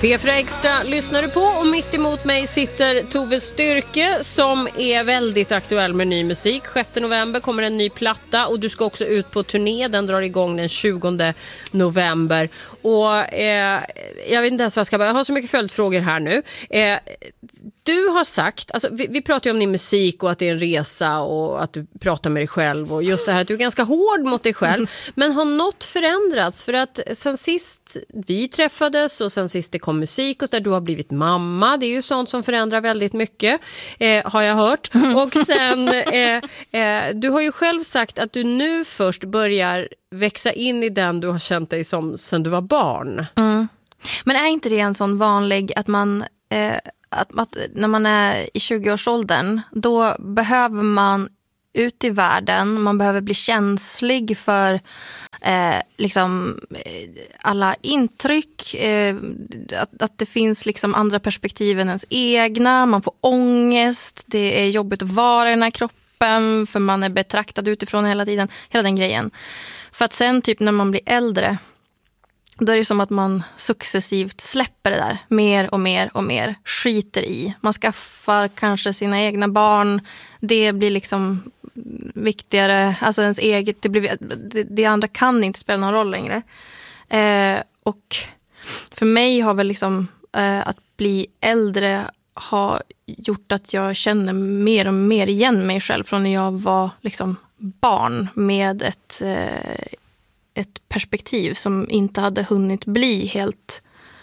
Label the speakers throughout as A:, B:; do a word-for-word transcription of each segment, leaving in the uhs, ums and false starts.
A: P fyra Extra lyssnar du på och mitt emot mig sitter Tove Styrke som är väldigt aktuell med ny musik. sjätte november kommer en ny platta och du ska också ut på turné. Den drar igång den tjugonde november. Och eh, jag vet inte ens vad jag ska börja. Jag har så mycket följdfrågor här nu. Eh, du har sagt, alltså vi, vi pratar ju om din musik och att det är en resa och att du pratar med dig själv och just det här att du är ganska hård mot dig själv. Men har något förändrats? För att sen sist vi träffades och sen sist det kom musik och så där, du har blivit mamma. Det är ju sånt som förändrar väldigt mycket, eh, har jag hört. Och sen, eh, eh, du har ju själv sagt att du nu först börjar växa in i den du har känt dig som sen du var barn.
B: Mm. Men är inte det en sån vanlig att man... Eh, Att, att när man är i tjugoårsåldern då behöver man ut i världen, man behöver bli känslig för eh, liksom alla intryck, eh, att, att det finns liksom andra perspektiv än ens egna, man får ångest, det är jobbigt att vara i den här kroppen för man är betraktad utifrån hela tiden, hela den grejen. För att sen typ när man blir äldre då är det som att man successivt släpper det där mer och mer och mer, skiter i. Man skaffar kanske sina egna barn. Det blir liksom viktigare. Alltså ens eget, det, blir, det, det andra kan inte spela någon roll längre. Eh, och för mig har väl liksom eh, att bli äldre har gjort att jag känner mer och mer igen mig själv från när jag var liksom barn med ett... Eh, ett perspektiv som inte hade hunnit bli helt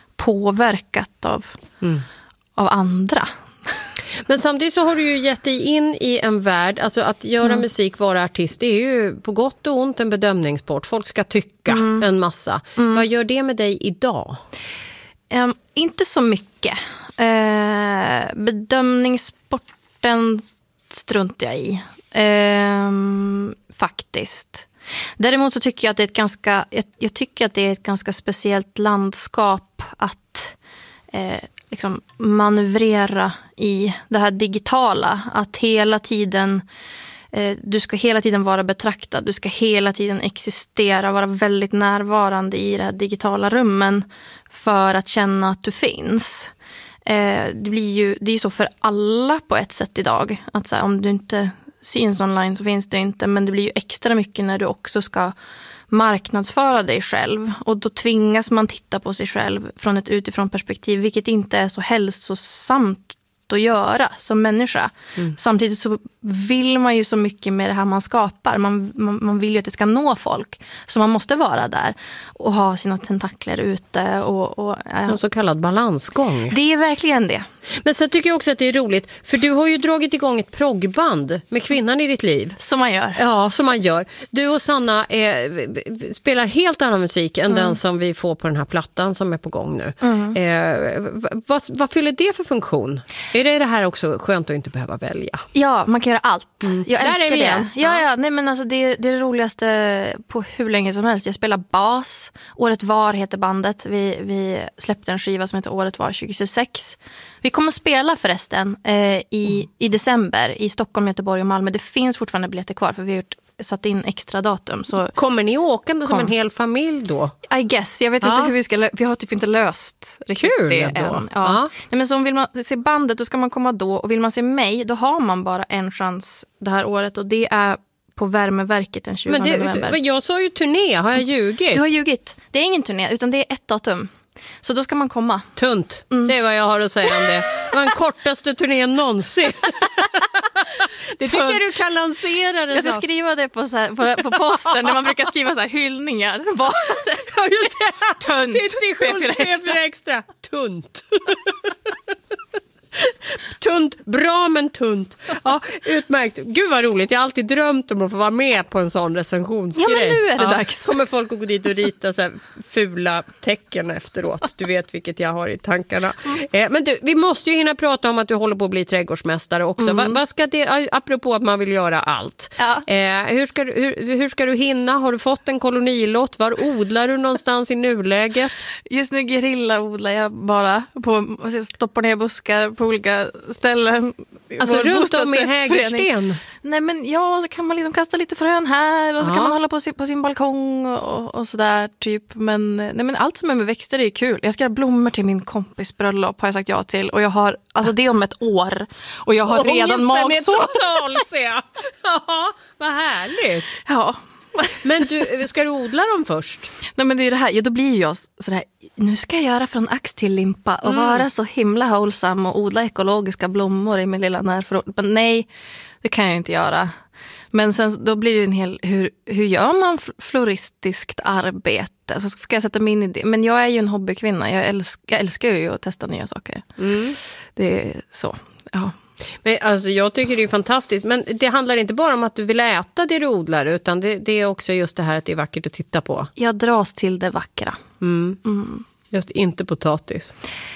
B: påverkat av, mm. av andra.
A: Men samtidigt så har du ju gett dig in i en värld, alltså att göra mm. musik, vara artist, det är ju på gott och ont en bedömningssport. Folk ska tycka mm. en massa. Mm. Vad gör det med dig idag?
B: Um, inte så mycket. Uh, bedömningssporten struntar jag i. Uh, faktiskt. Däremot så tycker jag att det är ett ganska, jag, jag tycker att det är ett ganska speciellt landskap att eh, liksom manövrera i det här digitala. Att hela tiden, eh, du ska hela tiden vara betraktad, du ska hela tiden existera, vara väldigt närvarande i det här digitala rummen för att känna att du finns. Eh, det blir ju, det är ju så för alla på ett sätt idag. Att så här, om du inte syns online så finns det inte, men det blir ju extra mycket när du också ska marknadsföra dig själv och då tvingas man titta på sig själv från ett utifrån perspektiv, vilket inte är så hälsosamt att göra som människa. Mm. Samtidigt så vill man ju så mycket med det här man skapar. Man, man, man vill ju att det ska nå folk. Så man måste vara där och ha sina tentakler ute. Och, och, ja.
A: En så kallad balansgång.
B: Det är verkligen det.
A: Men sen tycker jag också att det är roligt, för du har ju dragit igång ett proggband med kvinnan i ditt liv.
B: Som man gör.
A: Ja, som man gör. Du och Sanna eh, spelar helt annan musik än mm. den som vi får på den här plattan som är på gång nu. Mm. Eh, vad, vad fyller det för funktion? Är det det här också skönt att inte behöva välja?
B: Ja, man kan göra allt. Mm. Jag älskar
A: Där är vi
B: det.
A: igen.
B: Ja, ja. Nej, men alltså, det, är, det är det roligaste på hur länge som helst. Jag spelar bas. Året var heter bandet. Vi, vi släppte en skiva som heter Året var tjugohundratjugosex. Vi kommer att spela förresten eh, i, i december i Stockholm, Göteborg och Malmö. Det finns fortfarande biljetter kvar för vi har gjort, satt in extra datum. Så
A: kommer ni åkande som en hel familj då?
B: I guess. Jag vet ja. inte hur vi ska lö- vi har typ inte löst riktigt
A: Kul
B: det
A: då.
B: än. Ja.
A: Ja.
B: Nej, men så om vill man se bandet då ska man komma då, och vill man se mig då har man bara en chans det här året och det är på Värmeverket den tjugonde
A: men det,
B: november.
A: Men jag sa ju turné, har jag ljugit?
B: Du har ljugit. Det är ingen turné utan det är ett datum. Så då ska man komma.
A: Tunt, mm. det är vad jag har att säga om det. Det var den kortaste turnén någonsin. Det tycker jag du kan lansera det.
B: Jag ska
A: så.
B: skriva det på, så här, på, på posten när man brukar skriva så här hyllningar.
A: Ja, just det.
B: Tunt.
A: P fyra Extra. Tunt. Tunt, bra men tunt. Ja, utmärkt. Gud vad roligt. Jag har alltid drömt om att få vara med på en sån recensionsgrej.
B: Ja, men nu är det
A: ja,
B: dags.
A: Kommer folk att gå dit och rita så här fula tecken efteråt. Du vet vilket jag har i tankarna. Mm. Eh, men du, vi måste ju hinna prata om att du håller på att bli trädgårdsmästare också. Mm. Va, vad ska det, apropå att man vill göra allt. Ja. Eh, hur, ska du, hur, hur ska du hinna? Har du fått en kolonilott? Var odlar du någonstans i nuläget?
B: Just nu gerilla odlar jag bara. På, stoppar ner buskar på olika olika ställen.
A: Alltså
B: Vår
A: runt om i
B: bostadsrättsförening.
A: Hägersten.
B: Nej men ja, så kan man liksom kasta lite frön här och så
A: Ja.
B: kan man hålla på sin, på sin balkong och, och sådär typ. Men, nej, men allt som är med växter är kul. Jag ska ha blommor till min kompis bröllop har jag sagt ja till. Och jag har, alltså det är om ett år. Och jag har redan magsår.
A: Ångesten är total, ser jag. Ja, vad härligt.
B: Ja.
A: Men du, ska du odla dem först?
B: Nej men det är det här, ja, då blir jag sådär, nu ska jag göra från ax till limpa och mm. vara så himla hållsam och odla ekologiska blommor i min lilla närförråd. Men nej, det kan jag inte göra. Men sen då blir det en hel, hur, hur gör man floristiskt arbete? Så ska jag sätta mig in i det. Men jag är ju en hobbykvinna, jag, älsk, jag älskar ju att testa nya saker. Mm. Det är så, ja.
A: Men alltså, jag tycker det är fantastiskt. Men det handlar inte bara om att du vill äta det du odlar, utan det, det är också just det här att det är vackert att titta på.
B: Jag dras till det vackra.
A: Mm. Mm. Just inte potatis.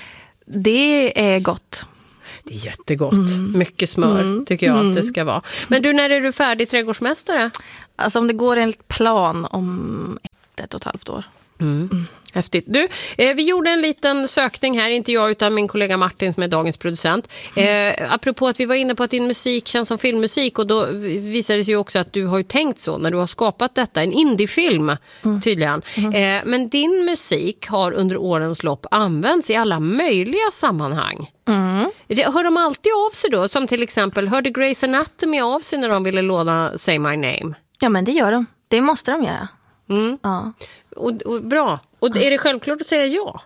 B: Det är gott.
A: Det är jättegott. Mm. Mycket smör mm. tycker jag mm. att det ska vara. Men du, när är du färdig trädgårdsmästare?
B: Alltså om det går enligt plan om ett, ett och ett halvt år.
A: Mm. Mm. Häftigt. Du, eh, vi gjorde en liten sökning här, inte jag utan min kollega Martin som är dagens producent. Eh, apropå att vi var inne på att din musik känns som filmmusik, och då visade det sig ju också att du har ju tänkt så när du har skapat detta, en indiefilm mm. tydligen. Mm. Eh, men din musik har under årens lopp använts i alla möjliga sammanhang. Mm. Hör de alltid av sig då? Som till exempel, hörde Grey's Anatomy av sig när de ville låna Say My Name?
B: Ja men det gör de, det måste de göra.
A: Mm.
B: Ja.
A: Och, och, bra. Och är det självklart att säga ja?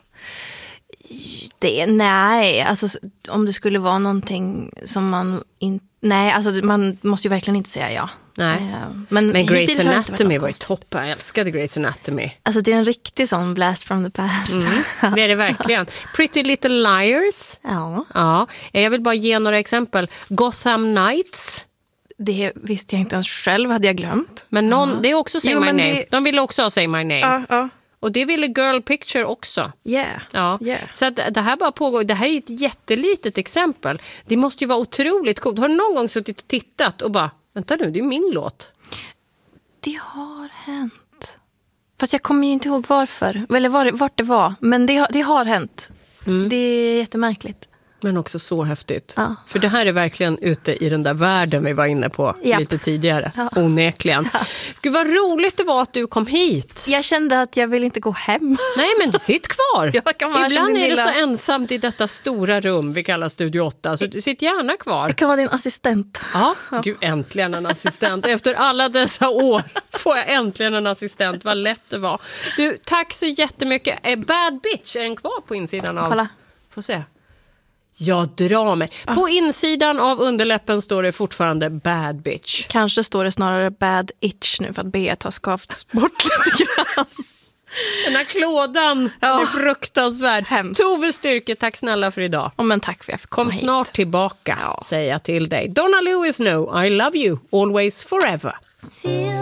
B: Det, nej, alltså om det skulle vara någonting som man inte... Nej, alltså man måste ju verkligen inte säga ja.
A: Nej.
B: Men,
A: Men Grey's Anatomy var ju topp. Jag älskade Grey's Anatomy.
B: Alltså det är en riktig sån blast from the past.
A: Mm, det är det verkligen. Pretty Little Liars.
B: Ja.
A: Ja. Jag vill bara ge några exempel. Gotham Knights.
B: Det visste jag inte ens själv, hade jag glömt.
A: Men någon, ja. Det är också Say
B: jo,
A: My Name.
B: Det...
A: De ville också ha Say My Name.
B: Ja, ja.
A: Och det ville Girl Picture också.
B: Yeah.
A: Ja.
B: Yeah.
A: Så att det här bara pågår. Det här är ett jättelitet exempel. Det måste ju vara otroligt coolt. Har du någon gång suttit och tittat och bara, vänta nu, det är min låt.
B: Det har hänt. Fast jag kommer ju inte ihåg varför. Eller var, vart det var. Men det, det har hänt. Mm. Det är jättemärkligt.
A: Men också så häftigt.
B: Ja.
A: För det här är verkligen ute i den där världen vi var inne på Japp. lite tidigare. Ja. Onekligen. Ja. Gud vad roligt det var att du kom hit.
B: Jag kände att jag vill inte gå hem.
A: Nej men sitt kvar. Ibland är det
B: lilla...
A: så ensamt i detta stora rum vi kallar Studio åtta. Så du sitt gärna kvar.
B: Jag kan vara din assistent.
A: Ja, ja. Gud äntligen en assistent. Efter alla dessa år får jag äntligen en assistent. Vad lätt det var. Du, tack så jättemycket. Bad Bitch, är den kvar på insidan av?
B: Kolla.
A: Får se. Jag drar mig. Ah. På insidan av underläppen står det fortfarande Bad Bitch.
B: Kanske står det snarare Bad Itch nu för att B har skavts bort lite grann.
A: Den här klådan ja. är fruktansvärd. Hemskt. Tove Styrke, tack snälla för idag.
B: Oh, men tack för att jag fick
A: Kom
B: hit.
A: snart tillbaka, ja. säger jag till dig. Donna Lewis, no, I love you, always, forever.